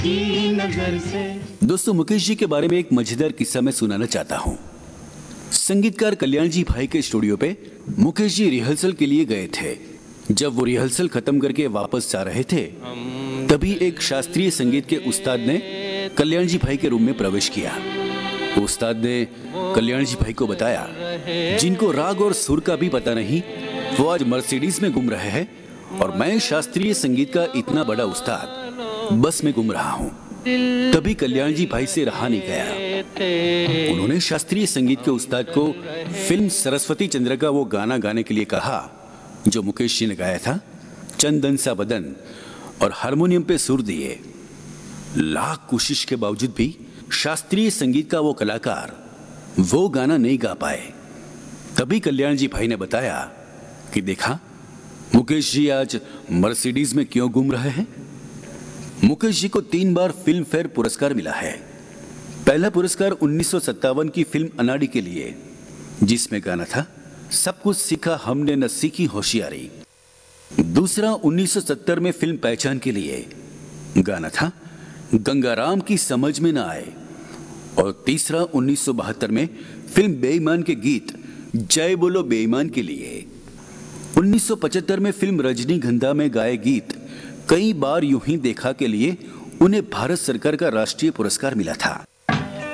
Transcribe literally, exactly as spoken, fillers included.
की नजर से। दोस्तों, मुकेश जी के बारे में एक मजेदार किस्सा मैं सुनाना चाहता हूँ। संगीतकार कल्याण जी भाई के स्टूडियो पे मुकेश जी रिहर्सल के लिए गए थे। जब वो रिहर्सल खत्म करके वापस जा रहे थे, तभी एक शास्त्रीय संगीत के उस्ताद ने कल्याण जी भाई के रूम में प्रवेश किया। उस्ताद ने कल्याण जी भाई को बताया, जिनको राग और सुर का भी पता नहीं, वो आज मर्सिडीज में घूम रहे हैं और मैं शास्त्रीय संगीत का इतना बड़ा उस्ताद बस में घूम रहा हूँ। तभी कल्याण जी भाई से रहा नहीं गया। उन्होंने शास्त्रीय संगीत के उस्ताद को फिल्म सरस्वती चंद्र का वो गाना गाने के लिए कहा जो मुकेश जी ने गाया था, चंदन सा बदन, और हारमोनियम पे सुर दिए। लाख कोशिश के बावजूद भी शास्त्रीय संगीत का वो कलाकार वो गाना नहीं गा पाए। तभी कल्याण जी भाई ने बताया कि देखा, मुकेश जी आज मर्सिडीज में क्यों घूम रहे हैं। मुकेश जी को तीन बार फिल्म फेयर पुरस्कार मिला है। पहला पुरस्कार उन्नीस सौ सत्तावन की फिल्म अनाड़ी के लिए, जिसमें गाना था सब कुछ सीखा हमने न सीखी होशियारी। दूसरा उन्नीस सौ सत्तर में फिल्म पहचान के लिए, गाना था गंगाराम की समझ में न आए। और तीसरा उन्नीस सौ बहत्तर में फिल्म बेईमान के गीत जय बोलो बेईमान के लिए। उन्नीस सौ पचहत्तर में फिल्म रजनीगंधा में गाए गीत कई बार यूं ही देखा के लिए उन्हें भारत सरकार का राष्ट्रीय पुरस्कार मिला था।